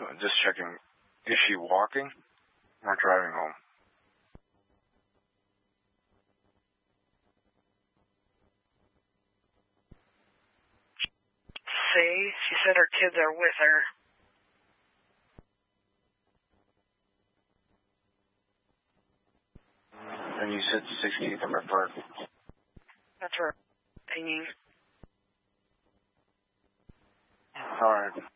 Just checking. Is she walking or driving home? See, she said her kids are with her. And you said 16th of her birth. That's her opinion. All right.